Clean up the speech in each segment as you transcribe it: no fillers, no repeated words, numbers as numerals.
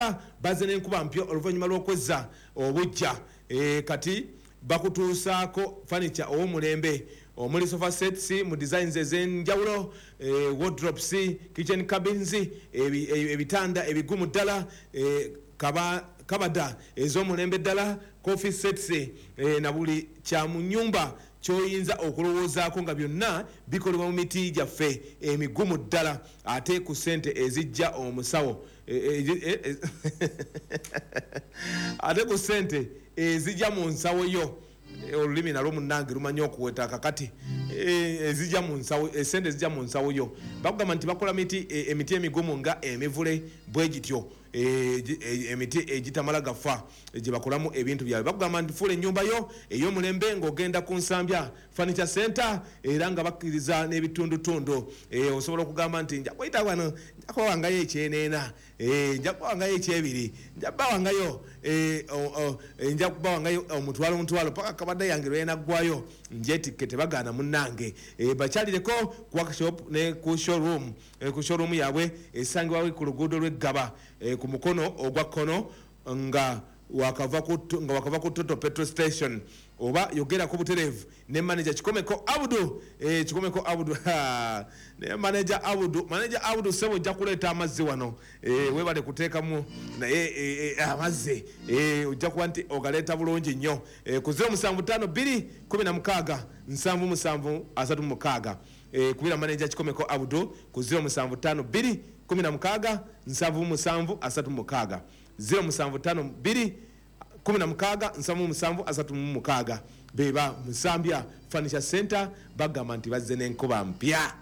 bazze n'enkuba mpya oluvannyuma lw'okwezza obujja kati bakutuusaako furniture ow'omulembe omuli sofa sets mu designs ez'enjawulo wardrobes kitchen cabins ebitanda ebigumu ddala kabada ez'omulembe ddala coffee sets na buli kya mu nnyumba kyoyinza okulowoozaako nga byonna bikolebwa mu miti gyaffe emigumu ddala ate ku ssente ezijja omusawo ate ku ssente ezijja mu nsawo yo olulimi nalwo munnange lumanyi okuweta kakati ezijja mu nsawo essente ezijja mu nsawo yo bakugamba nti bakola emiti emigumu nga emivule bwe gityo emiti egitamala gafa gye bakolamu ebintu byabwe bakugamba nti fuula ennyumba yo ey'omulembe ng'ogenda ku nsambya furniture center era nga bakkiriza n'ebitundutundu osobola okugamba nti nja kuyita wano nja kubawangayo ekyeneena nja kubawangayo ekyebiri nja kubawangayo nja kubawangayo omutwalo paka kabadde yange lwenaggwayo njetikke tebagaana munnange bakyalireko ku workshop ne ku showroom yaabwe esangibwawo ku luguudo lw'eggaba ku mukono ogwa kkono nga wakava ku Total Petrol Station oba yogerako butereevu ne manager Kikomeko Abudu ne manager Abudu sebo ojja kuleeta amazzi wano webale kuteekamu naye amazzi ojja kuba nti ogaleeta bulungi nnyo ku 075 216 776 kubira manager Kikomeko Abudu ku 075 216 776 075 216 beba Musambya Furniture Center bagamba nti bazze n'enkuba mpya.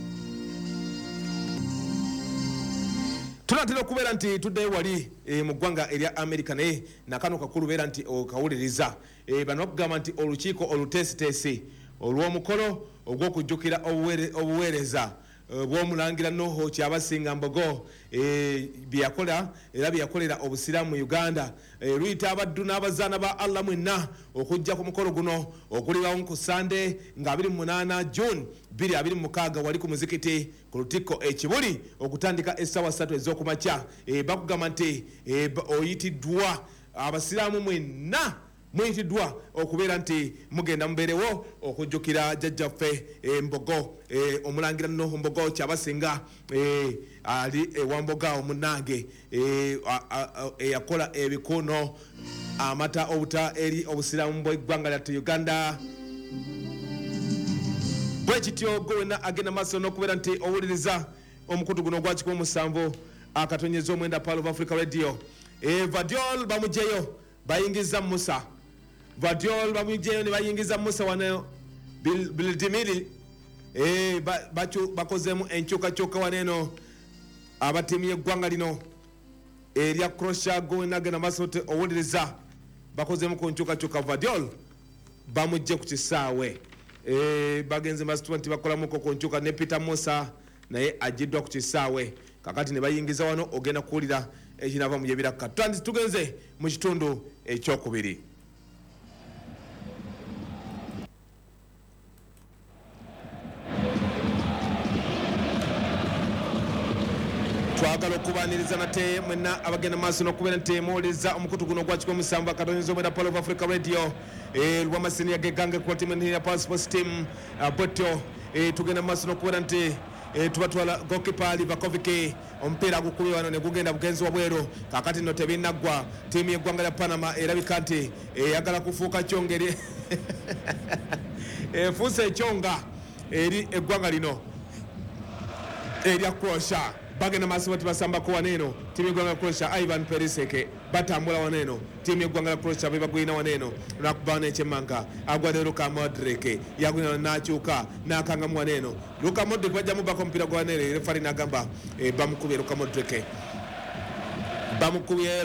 Tunatera okubeera nti tuddeyo wali mu ggwanga erya America naye nakano kakulu beera nti okawuliriza bano bakugamba nti olukiiko oluteesiteesi olw'omukolo ogw'okujjukira obuweereza bw'omulangira Noho Kyabasinga Mbogo byakola era byakolera obusiraamu mu Uganda luyita abaddu n'abazaana ba Allah mwenna okujja ku mukolo guno okulibawo ku Sunday nga 28 June 2026 wali ku muzikiti ku Lutikko Ekibuli okutandika essaawa 3 ez'okumakya bakugamba nti oyitiddwa abasiraamu mwenna muyitiddwa okubeera nti mugenda mubeerewo okujjukira jjajjaffe Mbogo omulangira Noho Mbogo Kyabasinga ali ewamboga omunnange eyakola ebikono amata obuta eri obusiraamu bw'eggwanga lyattu Uganda bwe kityo gwe wenna agenda maaso n'okubeera nti owuliriza omukutu guno ogwa 17 akatonyeza omwenda Pearl of Africa Radio Vadiol bamugyeyo bayingiza Musa Vadiol bamugyeyo ne bayingiza Musa wano Bildimili bakozeemu enkyukakyuka waneno abatiimu y'eggwanga lino erya Croatia gwe agenda maaso owuliriza bakozeemu ku nkyukakyuka Vadiol bamugye ku kisaawe bagenze maaso nti bakolamuko ku nkyuka ne Peter Musa naye ajiddwa ku kisaawe kakati ne bayingiza wano ogenda kuwulira ekinava mu byebiraka tugenze mu kitundu ekyokubiri. Twagala okubaniriza nate mwenna abagenda maaso n'okubeera nti muwuliriza omukutu guno ogwa 17 akatonyeza omwenda Pearl of Africa Radio lw'amasiniya g'eggange kubatimeni ya Pearl Sports Team bwetyo tugenda maaso n'okubeera nti tubatwala goalkeeper Livakovic omupiira gukubye wano ne gugenda bugenzi wabweru kakati nno tebinaggwa tiimu y'eggwanga lya Panama erabika nti eyagala kufuuka kyongeri efuuse ekyonga eri eggwanga lino erya Croatia bagenda maaso bati basambako waneeno tiimu y'eggwanga lya Croatia Ivan Perisic batambula waneeno tiimu y'eggwanga lya Croatia bebagwina waneeno lwakuba n'ekyemmanga agwadde Luka Modric yagwina n'akyuka n'akangamu waneeno Luka Modric bajja mubako omupiira gwa waneeno refari n'agamba bamukubye Luka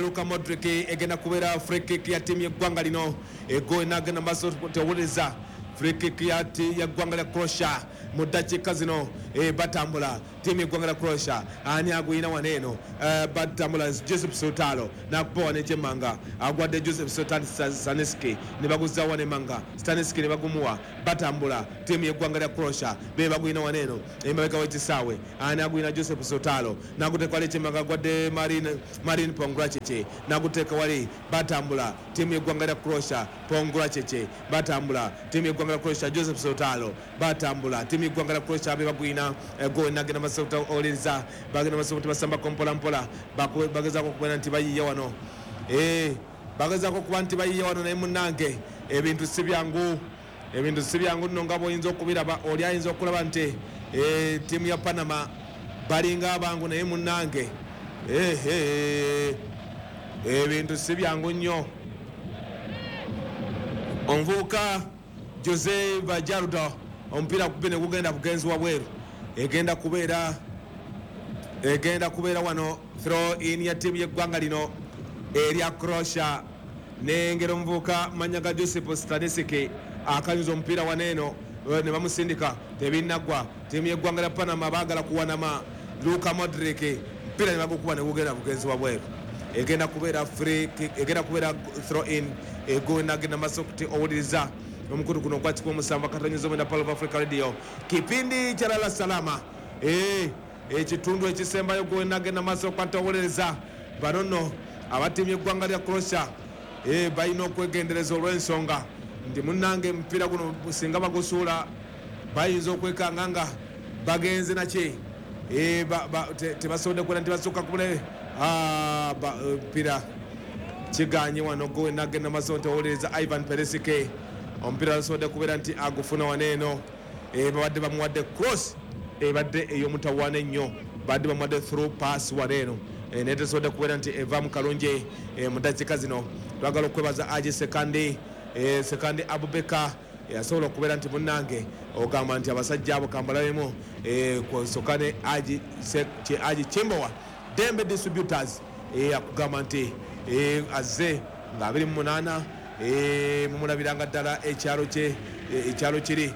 Modric egenda kubeera free kick ya tiimu y'eggwanga lino ego n'agenda maaso tewuliriza free kick ya ggwanga lya Croatia mu ddakiika zino batambula tiimu y'eggwanga lya Croatia ani aguyina waneeno batambula Joseph Sotalo nakuba wane ekyemmanga agwadde Joseph Sotalo Staniski ne baguzza wane emmanga Staniski ne bagumuwa batambula tiimu y'eggwanga lya Croatia be baguyina waneeno emabega w'ekisaawe ani aguyina Joseph Sotalo naguteeka wali ekyemmanga agwadde Marine Pongracic naguteeka wali batambula tiimu y'eggwanga lya Croatia Pongracic batambula tiimu y'eggwanga lya Croatia Joseph Sotalo batambula tiimu y'eggwanga lya Croatia be baguyina go nagenda masauta oleza bagenda masauta basamba kompola mpola bagezaako okubona nti bayiye wano bagezaako okuba nti bayiye wano naye munnange ebintu si byangu nno nga bw'oyinza okubiraba oli ayinza okulaba nti tiimu ya Panama balinga abangu naye munnange ebintu si byangu nnyo omuvubuka Jose Vajardo omupiira gube ne gugenda kugenzibwa bweru egenda kubeera wano throw in ya tiimu y'eggwanga lino erya Croatia nengera omuvubuka manyaga Joseph Staniski akanyuza omupiira waneeno ne bamusindika tebinnagwa tiimu y'eggwanga lya Panama baagala kuwanama Luka Modric omupiira ne bagukuba ne gugenda kugenzibwa bweru egenda kubeera throw in egonagenda maaso kuti owuliriza omukutu guno gwakikuwa omusanvu akatonyezo omwenda Palo of Africa Radio kipindi kya Lala Salama ekitundu ekisembayo gwenagenda maaso okwatawoleza bano nno abatiimu y'eggwanga lya Croatia balina okwegendereza olw'ensonga nti munnange omupiira guno singa bagusuula bayinza okwekanga nga bagenze naki tebasobodde kubeera nti basukka kubule omupiira kiganye wano gwenagenda maaso ntawoleza Ivan Perisic omupiira asobodde kubeera nti agufuna waneeno babadde bamuwadde cross ebadde ey'omutawaana ennyo badde bamuwadde through pass waneeno naye tesobodde kubeera nti evaamu kalungi mu ddakiika zino twagala okwebaza Aji Sekandi Abubeka yasobola okubeera nti munnange ogamba nti abasajja abo kambalabemu kusokane Aji Chimbowa Dembe Distributors akugamba nti azze nga 28 mumulabiranga ddala ekyalo kiri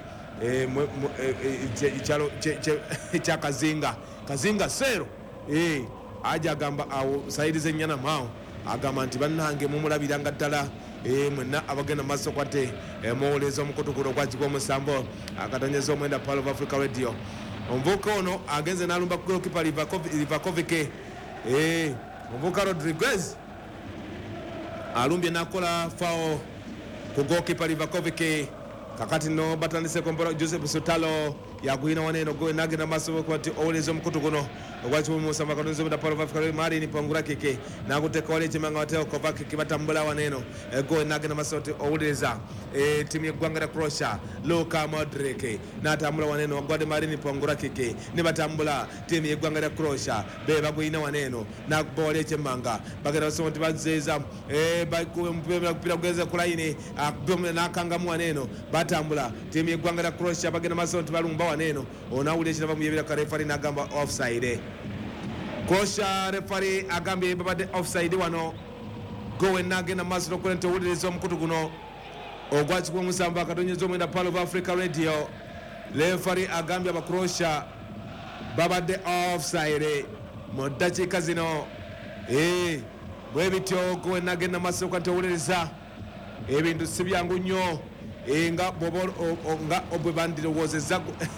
ekya Kazinga Sero aja agamba awo sayiriza ennyana maawo agamba nti bannange mumulabiranga ddala mwenna abagenda maaso kwate muwoleza omukutu guno gwakigwa omusanvu akatonyeza omwenda Palo of Africa Radio omuvubuka ono agenze n'alumba goalkeeper Livakovic omuvubuka Rodriguez alumbye nakola foul ku goalkeeper Livakovic kakati no batandise kompola Joseph Sotalo yagwina waneeno gwe nagenda maaso kwati owoleza omukutu guno ogwakibwa omusanvu akatonyezo omwenda Palo of Africa Marine Pongracic naguteeka wali ekimanga Mateo Kovacic batambula waneeno gwe nagenda maaso oti owuliriza tiimu y'eggwanga lya Croatia Luka Modric n'atambula waneeno wagwadde Marine Pongracic ne batambula tiimu y'eggwanga lya Croatia be bagwina waneeno nakuba wali ekimanga bagenda basobola nti bazeeza omupiira gugenze ku layini n'akangamu waneeno batambula tiimu y'eggwanga lya Croatia bagenda maaso nti balumba waneeno onawulira ekirava mu yebera ka refari n'agamba offside Croatia refari agambye babadde offside wano gowe nagenda maaso n'okola nti owuliriza omukutu guno ogwakikuwa omusanvu akatonyezo omwenda Palo of Africa Radio refari agambye aba Croatia babadde offside mu ddakiika zino bwe bityo gowe nagenda maaso n'okola nti owuliriza ebintu si byangu nnyo nga bwe bandirowoozezza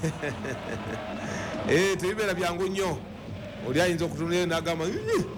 tebibeera byangu nnyo oli ayinza okutunulayo n'agamba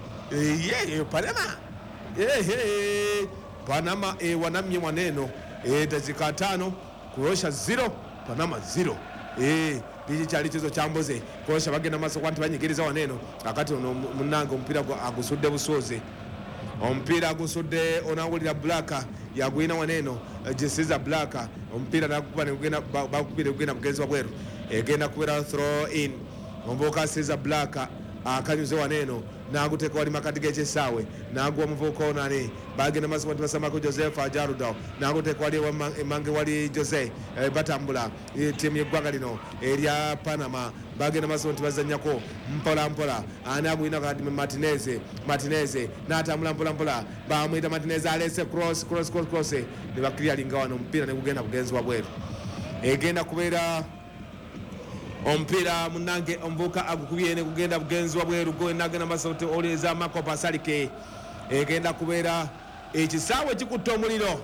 Panama wanamye waneeno dakiika 5 Croatia 0 Panama 0 biki kyali kizo kyamboze Croatia bagenda maaso kwa nti banyigiriza waneeno akati ono munnange omupiira agusudde busooze omupiira agusudde onawulira Blaka yagwina waneeno jesiza Blaka omupiira bakubire kugenda mugenzibwa bweru egenda kubeera throw in omuvubuka Siza Blaka akanyuze waneeno naguteeka wali makati g'ekisaawe nagwa omuvubuka onani bagenda maaso nti basambako Joseph Ajarudo naguteeka wali emange wali Jose batambula tiimu y'eggwanga lino erya Panama bagenda maaso nti bazanyako mpola mpola ani agwina kati Martinez n'atambula mpola mpola bamuyita Martinez alese cross ne bakiryalinga wano omupiira ne gugenda kugenzibwa bweru egenda kubeera omupiira munange omuvubuka agukubye ne kugenda bugenzwa bwerugo enagenda masote oleza Marco Pasalike egenda kubeera ekisaawe kikutte omuliro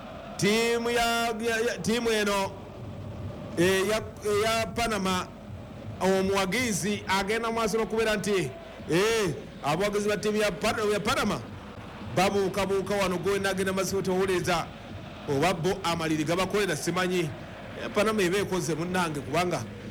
tiimu eno eya Panama omuwagizi agenda maaso n'okubeera nti abawagizi ba ttiimu ya Panama babuukabuuka wano gwenagenda masote oleza oba bo amaliri gabakolera simanyi Panama eba ekoze munnange kubanga